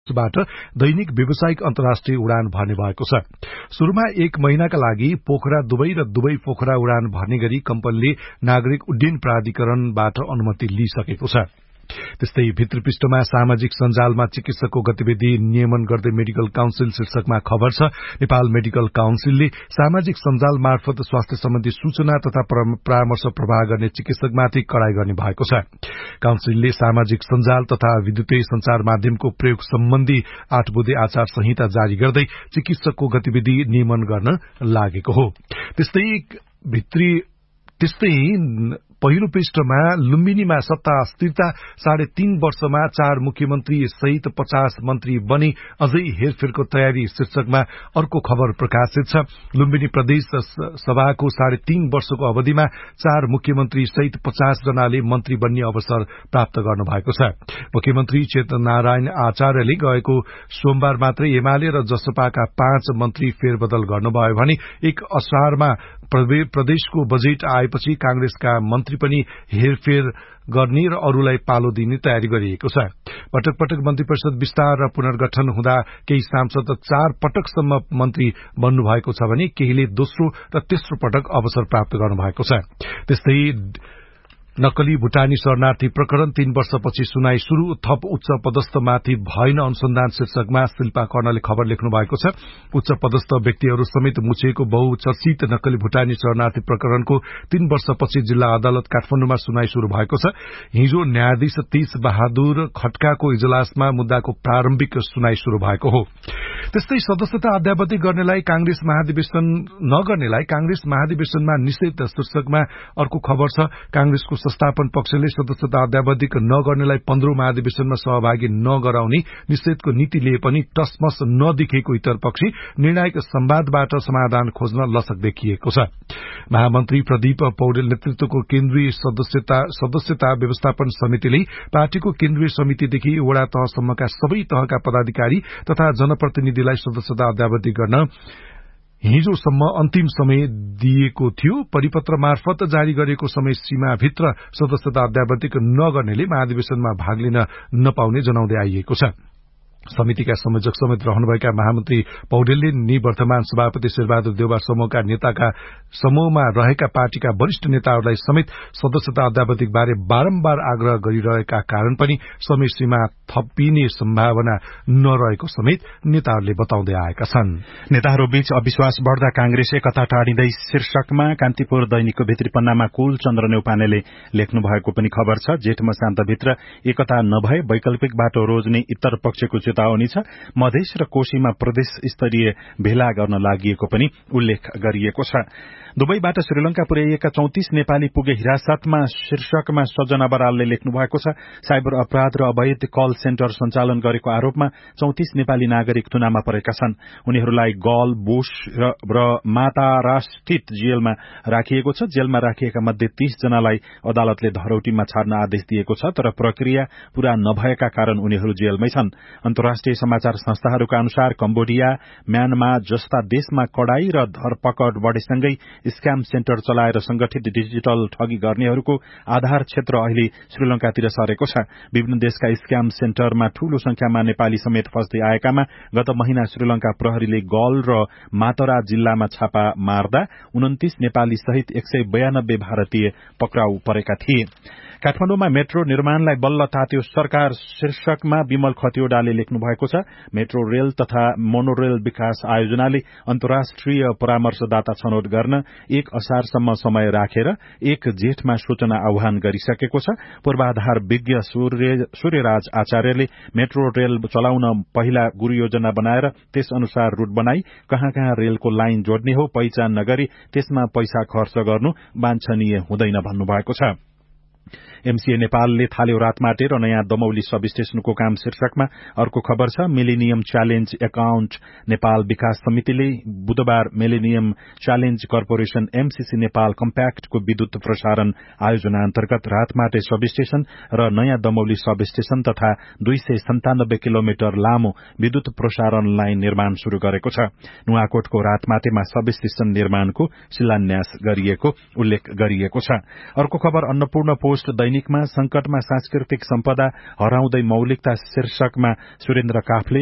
बाट दैनिक व्यावसायिक अन्तर्राष्ट्रिय उडान भर्ने भएको छ। शुरूमा 1 महिनाका लागि पोखरा दुबई र दुबई पोखरा उडान भर्ने गरी कम्पनीले नागरिक उड्डयन प्राधिकरणबाट अनुमति लिइसकेको छ। त्यस्तै भित्रपृष्ठमा सामाजिक सञ्जालमा चिकित्सकको गतिविधि नियमन गर्दै मेडिकल काउन्सिल शीर्षकमा खबर छ। नेपाल मेडिकल काउन्सिलले सामाजिक सञ्जाल मार्फत स्वास्थ्य सम्बन्धी सूचना तथा परामर्श प्रवाह गर्ने चिकित्सकमाथि कडाई गर्ने भएको छ। काउन्सिलले सामाजिक सञ्जाल तथा विद्युतीय संचार माध्यमको प्रयोग सम्बन्धी 8 बुँदे आचार संहिता जारी गर्दै चिकित्सकको गतिविधि नियमन गर्न लागेको हो। त्यस्तै पहिलो पृष्ठमा लुम्बिनीमा सत्ता अस्थिरता 3.5 वर्षमा 4 मुख्यमन्त्री सहित 50 मन्त्री बने अझै हेरफेरको तयारी शीर्षकमा अर्को खबर प्रकाशित छ। लुम्बिनी प्रदेश सभाको 3.5 वर्षको अवधिमा 4 मुख्यमन्त्री सहित 50 जनाले मन्त्री बन्ने अवसर प्राप्त गर्नु भएको छ। मुख्यमन्त्री चेतनारायण आचार्यले गएको सोमबार मात्रै एमाले र जसपाका 5 मन्त्री फेरबदल गर्नुभयो भने 1 असारमा प्रदेशको बजेट आएपछि कांग्रेसका मन्त्री पनि हेरफेर गर्ने र अरूलाई पालो दिने तयारी गरिएको छ। पटक पटक मन्त्री परिषद विस्तार र पुनर्गठन हुँदा केही सांसद 4 पटकसम्म मन्त्री बन्नु भएको छ भने केहीले दोस्रो र तेस्रो पटक अवसर प्राप्त गर्नु भएको छ। त्यस्तै नक्कली भुटानी शरणार्थी प्रकरण 3 वर्षपछि सुनाई शुरू, थप उच्च पदस्थमाथि भएन अनुसन्धान शीर्षकमा शिल्पा कर्णले खबर लेख्नु भएको छ। उच्च पदस्थ व्यक्तिहरू समेत मुछिएको बहुचर्चित नक्कली भुटानी शरणार्थी प्रकरणको 3 वर्षपछि जिल्ला अदालत काठमाडौँमा सुनाई शुरू भएको छ। हिजो न्यायाधीश 30 बहादुर खड्काको इजलासमा मुद्दाको प्रारम्भिक सुनाई शुरू भएको हो। त्यस्तै सदस्यता अध्यावधि गर्नेलाई कांग्रेस महाधिवेशनमा निषेध शीर्षकमा अर्को खबर छ। कांग्रेसको संस्थापन पक्षले सदस्यता अध्यावधिक नगर्नेलाई 15औं महाधिवेशनमा सहभागी नगराउने निषेधको नीति लिए पनि टसमस नदेखेको इतरपक्षी निर्णायक संवादबाट समाधान खोज्न लचक देखिएको छ। महामन्त्री प्रदीप पौडेल नेतृत्वको केन्द्रीय सदस्यता व्यवस्थापन समितिले पार्टीको केन्द्रीय समितिदेखि वडा तहसम्मका सबै तहका पदाधिकारी तथा जनप्रतिनिधिलाई सदस्यता अध्यावधि गर्न हिजोसम्म अन्तिम समय दिएको थियो। परिपत्र मार्फत जारी गरिएको समय सीमाभित्र सदस्यता अध्यावधिक नगर्नेले महाधिवेशनमा भाग लिन नपाउने जनाउँदै आइएको छ। समितिका संयोजक समेत रहनुभएका महामन्त्री पौडेलले निवर्तमान सभापति शेरबहादुर देउवा समूहमा रहेका पार्टीका वरिष्ठ नेताहरूलाई समेत सदस्यता अध्यावधिक बारे बारम्बार आग्रह गरिरहेका कारण पनि समय सीमा थपिने सम्भावना नरहेको समेत नेताहरूले बताउँदै आएका छन्। नेताहरूबीच अविश्वास बढ़दा कांग्रेस एकता टाढिँदै शीर्षकमा कान्तिपुर दैनिकको भित्री पन्नामा कुल चन्द्र नेउपानेले लेख्नु भएको पनि खबर छ। जेठ मसान्तभित्र एकता नभए वैकल्पिक बाटो रोज्ने इतर पक्षको चेतावनी छ। मधेस र कोशीमा प्रदेश स्तरीय भेला गर्न लागि पनि उल्लेख गरिएको छ। दुबईबाट श्रीलंका पुर्याइएका 34 नेपाली पुगे हिरासतमा शीर्षकमा सजना बरालले लेख्नु भएको छ। साइबर अपराध र अवैध कल सेन्टर सञ्चालन गरेको आरोपमा 34 नेपाली नागरिक थुनामा परेका छन्। उनीहरूलाई गल, बुश र मातारास्थित जेलमा राखिएको छ। जेलमा राखिएका मध्ये 30 जनालाई अदालतले धरौटीमा छाड्न आदेश दिएको छ, तर प्रक्रिया पूरा नभएका कारण उनीहरू जेलमै छन्। अन्तर्राष्ट्रिय समाचार संस्थाहरूका अनुसार कम्बोडिया, म्यानमार जस्ता देशमा कडाई र धरपकड बढेसँगै स्क्याम सेन्टर चलाएर संगठित डिजिटल ठगी गर्नेहरूको आधार क्षेत्र अहिले श्रीलंकातिर सरेको छ। विभिन्न देशका स्क्याम सेन्टरमा ठूलो संख्यामा नेपाली समेत फस्दै आएकामा गत महिना श्रीलंका प्रहरीले गल र मातरा जिल्लामा छापा मार्दा 29 नेपाली सहित 192 भारतीय पक्राउ परेका थिए। काठमाडौँमा मेट्रो निर्माणलाई बल्ल तात्यो सरकार शीर्षकमा विमल खतिवड़ाले लेख्नु भएको छ। मेट्रो रेल तथा मोनोरेल विकास आयोजनाले अन्तर्राष्ट्रिय परामर्शदाता छनौट गर्न 1 असारसम्म समय राखेर 1 जेठमा सूचना आह्वान गरिसकेको छ। पूर्वाधार विज्ञ सूर्यराज आचार्यले मेट्रो रेल चलाउन पहिला गुरु योजना बनाएर त्यस अनुसार रूट बनाई कहाँ रेलको लाइन जोड्ने हो पहिचान नगरी त्यसमा पैसा खर्च गर्नु वाञ्छनीय हुँदैन भन्नुभएको छ। एमसीए नेपालले थाल्यो रातमाटे र नयाँ दमौली सब स्टेशनको काम शीर्षकमा अर्को खबर छ। मिलेनियम च्यालेन्ज एकाउन्ट नेपाल विकास समितिले बुधबार millennium challenge corporation MCC Nepal कम्प्याक्टको विद्युत प्रसारण आयोजना अन्तर्गत रातमाटे सब स्टेशन र नयाँ दमौली सब स्टेशन तथा 297 किलोमिटर लामो विद्युत प्रसारण लाइन निर्माण शुरू गरेको छ। नुवाकोटको रातमाटेमा सब स्टेशन निर्माणको शिलान्यास गरिएको उल्लेख गरिएको छ। अर्को खबर अन्नपूर्ण पोस्ट दैनिकमा संकटमा सांस्कृतिक सम्पदा हराउँदै मौलिकता शीर्षकमा सुरेन्द्र काफले